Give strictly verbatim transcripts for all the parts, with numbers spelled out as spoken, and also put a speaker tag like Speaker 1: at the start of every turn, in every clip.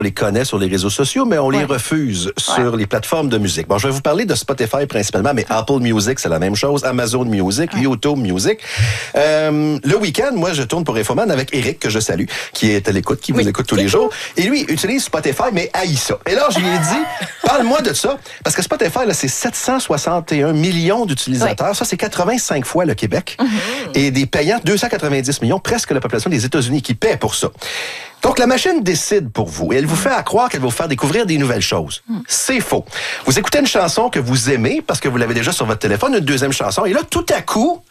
Speaker 1: On les connaît sur les réseaux sociaux, mais on ouais. les refuse sur ouais. les plateformes de musique. Bon, je vais vous parler de Spotify principalement, mais Apple Music, c'est la même chose. Amazon Music, ouais. YouTube Music. Euh, le week-end, moi, je tourne pour Infoman avec Eric, que je salue, qui est à l'écoute, qui oui. vous écoute tous les jours. Et lui, utilise Spotify, mais haït ça. Et là, je lui ai dit, parle-moi de ça. Parce que Spotify, là, c'est sept cent soixante et un millions d'utilisateurs. Ouais. Ça, c'est quatre-vingt-cinq fois le Québec. Mm-hmm. Et des payants, deux cent quatre-vingt-dix millions, presque la population des États-Unis qui paie pour ça. Donc, la machine décide pour vous et elle vous fait à croire qu'elle va vous faire découvrir des nouvelles choses. Mm. C'est faux. Vous écoutez une chanson que vous aimez parce que vous l'avez déjà sur votre téléphone, une deuxième chanson, et là, tout à coup...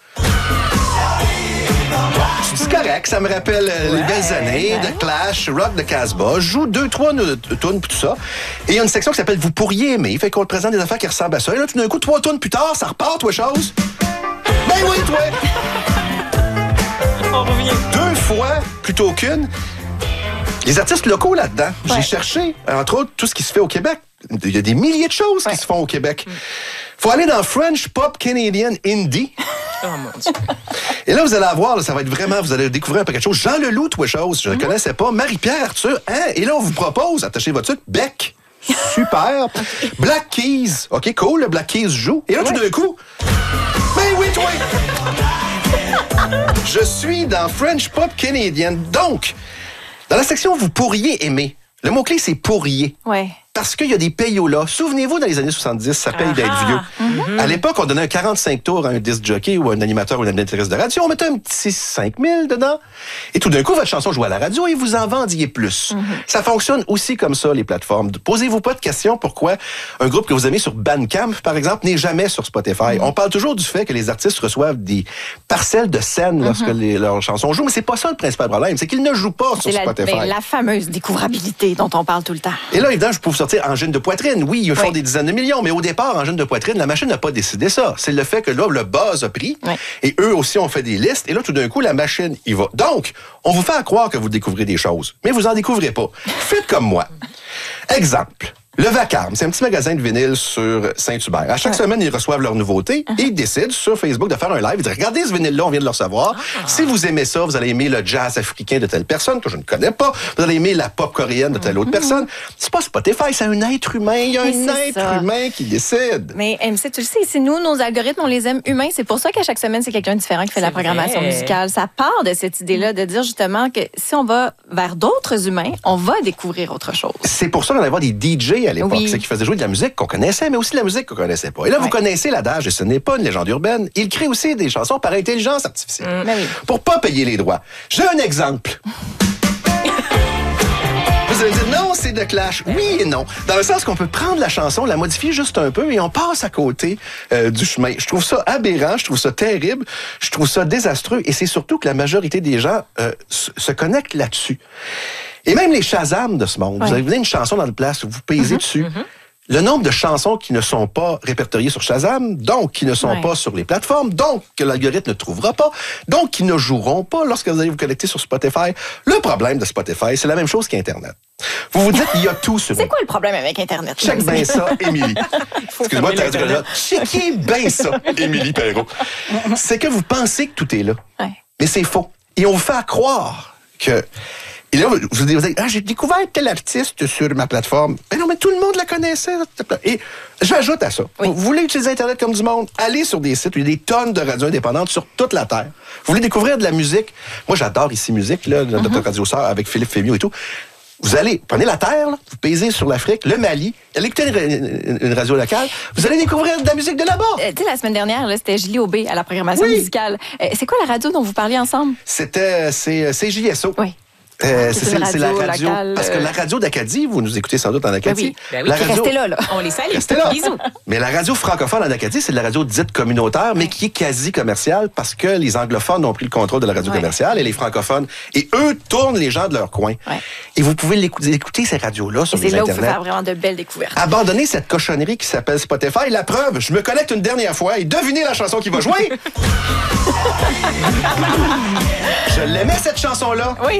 Speaker 1: C'est correct, ça me rappelle ouais, les belles années ouais. de Clash, Rock de Casbah. Je joue deux, trois tunes, tout ça. Et il y a une section qui s'appelle « Vous pourriez aimer ». Fait qu'on te présente des affaires qui ressemblent à ça. Et là, tout d'un coup, trois tunes plus tard, ça repart, toi, chose. Ben oui, toi! On revient. Deux fois plutôt qu'une. Les artistes locaux là-dedans, ouais. j'ai cherché, entre autres, tout ce qui se fait au Québec. Il y a des milliers de choses ouais. qui se font au Québec. Il mm. faut aller dans French Pop Canadian Indie. Oh mon Dieu. Et là, vous allez avoir, là, ça va être vraiment, vous allez découvrir un peu quelque chose. Jean Leloup, toi, chose, je ne mm. connaissais pas. Marie-Pierre Arthur, hein? Et là, on vous propose, attachez votre truc, Beck. Super. Okay. Black Keys. OK, cool, le Black Keys joue. Et là, ouais. tout d'un coup, ben oui, toi! Je suis dans French Pop Canadian. Donc, dans la section « Vous pourriez aimer », le mot-clé, c'est « pourriez ».
Speaker 2: Ouais.
Speaker 1: Parce qu'il y a des payos là. Souvenez-vous, dans les années soixante-dix, ça paye ah d'être vieux. Mm-hmm. À l'époque, on donnait un quarante-cinq tours à un disc jockey ou à un animateur ou une animatrice de radio. On mettait un petit cinq mille dedans. Et tout d'un coup, votre chanson jouait à la radio et vous en vendiez plus. Mm-hmm. Ça fonctionne aussi comme ça, les plateformes. Posez-vous pas de questions pourquoi un groupe que vous aimez sur Bandcamp, par exemple, n'est jamais sur Spotify. Mm-hmm. On parle toujours du fait que les artistes reçoivent des parcelles de scène lorsque mm-hmm. les, leurs chansons jouent, mais c'est pas ça le principal problème. C'est qu'ils ne jouent pas c'est sur la, Spotify.
Speaker 2: Ben, la fameuse découvrabilité dont on parle tout le temps.
Speaker 1: Et là, évidemment, je peux vous sortir Angine de poitrine. Oui, ils font oui. des dizaines de millions, mais au départ, Angine de poitrine, la machine n'a pas décidé ça. C'est le fait que là, le buzz a pris oui. et eux aussi ont fait des listes et là, tout d'un coup, la machine y va. Donc, on vous fait croire que vous découvrez des choses, mais vous en découvrez pas. Faites comme moi. Exemple. Le Vacarme, c'est un petit magasin de vinyle sur Saint-Hubert. À chaque ouais. semaine, ils reçoivent leurs nouveautés uh-huh. et ils décident sur Facebook de faire un live. Ils disent, regardez ce vinyle-là, on vient de le recevoir. Ah. Si vous aimez ça, vous allez aimer le jazz africain de telle personne que je ne connais pas. Vous allez aimer la pop coréenne de telle autre uh-huh. personne. C'est pas Spotify, c'est un être humain. Il y a un être ça. humain qui décide.
Speaker 2: Mais M C, tu le sais, c'est nous, nos algorithmes, on les aime humains. C'est pour ça qu'à chaque semaine, c'est quelqu'un de différent qui fait c'est la programmation vrai. musicale. Ça part de cette idée-là de dire justement que si on va vers d'autres humains, on va découvrir autre chose.
Speaker 1: C'est pour ça qu'on allait avoir des D J à l'époque,
Speaker 2: oui.
Speaker 1: c'est qui faisaient jouer de la musique qu'on connaissait, mais aussi de la musique qu'on connaissait pas. Et là, ouais. vous connaissez l'adage, et ce n'est pas une légende urbaine. Il crée aussi des chansons par intelligence artificielle.
Speaker 2: Mmh, oui.
Speaker 1: Pour pas payer les droits. J'ai un exemple. Vous allez dire, non, c'est de Clash. Oui et non. Dans le sens qu'on peut prendre la chanson, la modifier juste un peu et on passe à côté euh, du chemin. Je trouve ça aberrant, je trouve ça terrible, je trouve ça désastreux et c'est surtout que la majorité des gens euh, se connectent là-dessus. Et même les Shazam de ce monde. Ouais. Vous avez une chanson dans le place, vous pesez mm-hmm, dessus. Mm-hmm. Le nombre de chansons qui ne sont pas répertoriées sur Shazam, donc qui ne sont ouais. pas sur les plateformes, donc que l'algorithme ne trouvera pas, donc qui ne joueront pas lorsque vous allez vous connecter sur Spotify. Le problème de Spotify, c'est la même chose qu'Internet. Vous vous dites, il y a tout sur...
Speaker 2: C'est quoi le problème avec Internet?
Speaker 1: Check bien ça, Émilie. Excuse-moi, t'as dit que là. Checkez bien ça, Émilie Perrault. C'est que vous pensez que tout est là. Ouais. Mais c'est faux. Et on vous fait croire que... Et là, vous vous dites, ah, j'ai découvert tel artiste sur ma plateforme. Mais non, mais tout le monde la connaissait. Et j'ajoute à ça. Oui. Vous voulez utiliser Internet comme du monde? Allez sur des sites où il y a des tonnes de radios indépendantes sur toute la Terre. Vous voulez découvrir de la musique? Moi, j'adore ici musique, là, notre uh-huh. radio sœur avec Philippe Fémiot et tout. Vous allez, prenez la Terre, là, vous pesez sur l'Afrique, le Mali, allez écouter une, une, une radio locale, vous allez découvrir de la musique de là-bas.
Speaker 2: Euh, tu sais, la semaine dernière, là, c'était Julie Aubé à la programmation oui. musicale. Euh, c'est quoi la radio dont vous parliez ensemble?
Speaker 1: C'était, c'est, c'est J S O.
Speaker 2: Oui.
Speaker 1: Euh, c'est, c'est, c'est la radio.
Speaker 2: Locale,
Speaker 1: parce que la radio d'Acadie, vous nous écoutez sans doute en Acadie.
Speaker 2: Oui. Ben oui. La radio, restez là, là. On les salue.
Speaker 1: Restez là.
Speaker 2: Bisous.
Speaker 1: Mais la radio francophone en Acadie, c'est de la radio dite communautaire, mais qui est quasi commerciale parce que les anglophones ont pris le contrôle de la radio ouais. commerciale et les francophones. Et eux tournent les gens de leur coin. Ouais. Et vous pouvez l'écouter, écouter ces radios-là sur
Speaker 2: et
Speaker 1: les
Speaker 2: c'est là
Speaker 1: Internet.
Speaker 2: Où il faut faire vraiment de belles découvertes.
Speaker 1: Abandonnez cette cochonnerie qui s'appelle Spotify. La preuve, je me connecte une dernière fois et devinez la chanson qui va jouer. Je l'aimais, cette chanson-là.
Speaker 2: Oui, il fut un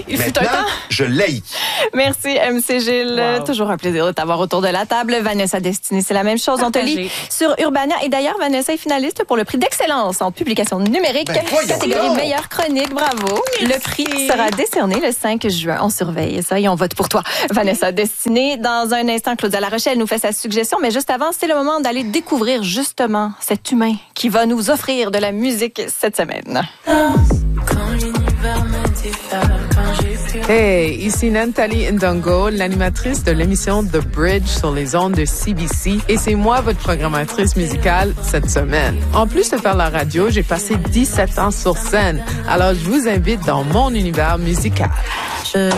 Speaker 2: temps.
Speaker 1: je l'haïs.
Speaker 2: Merci, M C Gilles.
Speaker 3: Wow.
Speaker 2: Toujours un plaisir de t'avoir autour de la table. Vanessa Destinée, c'est la même chose. On te lit sur Urbania. Et d'ailleurs, Vanessa est finaliste pour le prix d'excellence en publication numérique.
Speaker 1: Ben,
Speaker 2: catégorie
Speaker 1: donc.
Speaker 2: meilleure chronique. Bravo.
Speaker 3: Merci.
Speaker 2: Le prix sera décerné le cinq juin. On surveille ça et on vote pour toi. Vanessa Destinée. Dans un instant, Claudia La Rochelle nous fait sa suggestion. Mais juste avant, c'est le moment d'aller découvrir justement cet humain qui va nous offrir de la musique cette semaine.
Speaker 4: Hey, ici Nathalie Ndongo, l'animatrice de l'émission The Bridge sur les ondes de C B C, et c'est moi votre programmatrice musicale cette semaine. En plus de faire la radio, j'ai passé dix-sept ans sur scène, alors je vous invite dans mon univers musical. Je...